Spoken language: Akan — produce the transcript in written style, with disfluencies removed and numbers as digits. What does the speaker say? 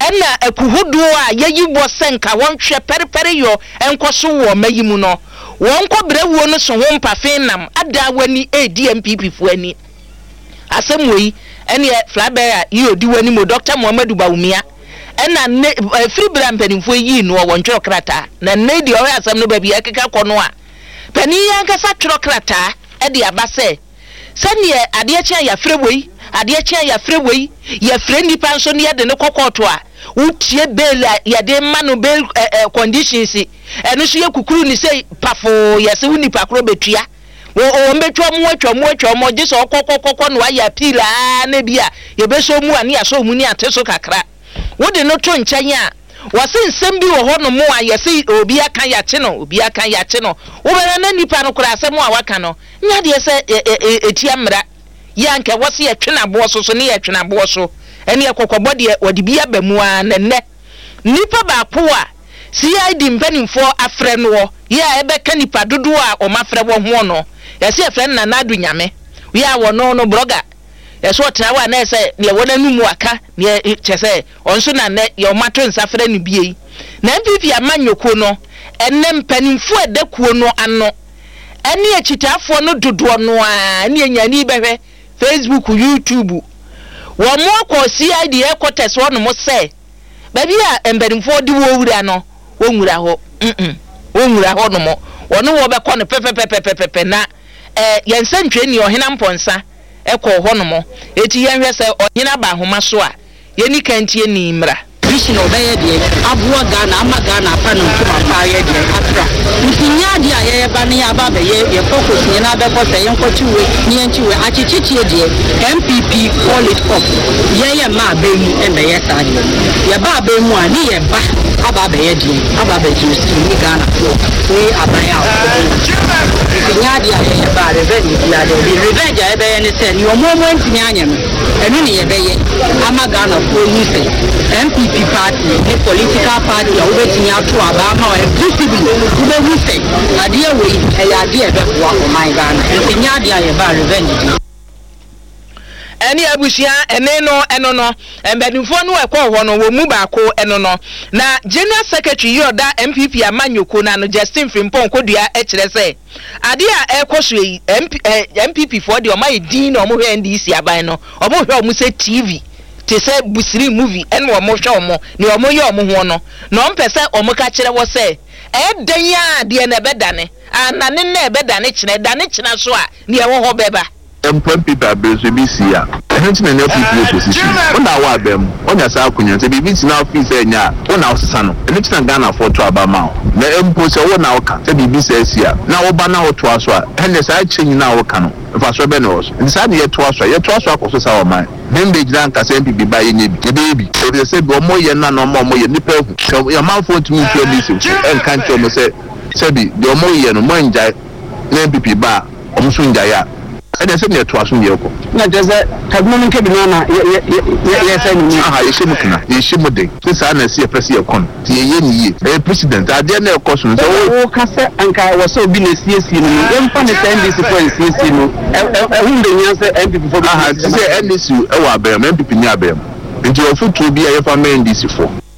ena ekuhudu a yeyi bo senka won hwe periperi yo enkoso wo mayimu no won ko brewuo no so ho mpafen nam ada wani ADMPP fu ani asemwe ene Flabea yi odi wani mo Dr. Muhammadu Bawumia ena free brand penifo yi no won tworo krata na ne di o asem no ba bi ekeka kono a pani yankasa tworo krata e di abase sane ade eche ya frewoi ade eche ya frewoi ya friendly pension ye de ne kokoto a utie bail ya de manu bail conditions eno so ye kukuru ni say pafo ye se woni pakro betua wo mbetwa mu atwa mo je so kokokoko no ya pila na bia ye be so mu ani aso mu ni ateso kakra wo de no to nchen a wase nsem bi wo ho no mu a ye se obi aka ya che no wo be na nipa no kura asem a waka no nya de se etia mra yanke wase ye twena bo so ne ye twena bo so ene ekokobɔ de wode bia ba mu a nenne nipa ba ko a CID mpanimfo afrɛ no ya ebeka nipa dodo a o mafrɛ wo ho no yɛse afrɛ na nadu nyame we a wo no blogger yɛse otrawa na ɛsɛ ne wo nanumu aka ne kyese onso na ne ye o mato nsafrɛ no bie na MPP amanyoko no enne mpanimfo adakuo no ano ene ekitafo no dodo no a ne nyani behwe Facebook YouTube wo mo ko CID headquarters won mo say baby a emberimfo di wo wura no wo nwura ho wo nwura ho no mo wono wo be ko no pepepepepepe na yensa ntweni ohena mponsa ekọ ho no mo eti yenhwe se ohena ba homa so a yeni kantie ni mra vision obeye de abuwa Ghana ama Ghana pa no kuma pa ye de atra ntinya de a ye ba ne aba be ye focus ni na be ko se yen ko chiwe ni en chiwe achichichie de MPP call it up ye ma be mu e be ye sa de ye ba be mu a ni ye ba aba be ye de aba be ji ni Ghana ni abaya ntinya de a ye ba revenge dia de revenge e be ye ni se ni omomo ntinya anyam enu ni ye be ye ama Ghana ko ni se MPP party, the political party, or waiting out to Obama, and visibly, who say, idea we, a idea that walk my Ghana, and Kenyadia about revenge. Any abusia eneno enono embedinfo no ekọ ho no wo mu ba ko enono na general secretary yoda MPP amanyoko na no Justin Frimpong kodua e kire se ade a ekoso yi MPP for de o mai din no mo hwe NDC aban no o mo hwe o mo se TV te se busiri movie ene o mo hwe o mo ne o mo ye o mo ho no no mpese o mo ka kire wo se dan ya de na bedane anane na bedane kire dane kire so a ne e wo ho beba MPP abeso bi sia ehenti na FPP opposition ona wa bem onya sa akunya se bi tina office enya ona osesa no ehenti na Ghana for to abama na empo se wona oka se bi sa sia na wo ba na wo to aso a ene sa chenyi na wo ka no fa so be no so nsa na ye to aso akoso sa wo man dem be gidan ka se MPP ba ye nyebi be bi se bi omo ye na no omo ye nipa hu ya man for to me to be se en kan to mo se bi de omo ye no mo nja na MPP ba omo so nja ya and I said, you're twice in Yoko. Not just that, Tagman Cabinana, yes, and you should be. Since I see a president, a president, I didn't know caution. So, Cassa and I was so business, yes, you know, don't find this point, yes, you know, whom the answer and people I had to say, and this you, our bear, men people near them. And you also to be a family in this for.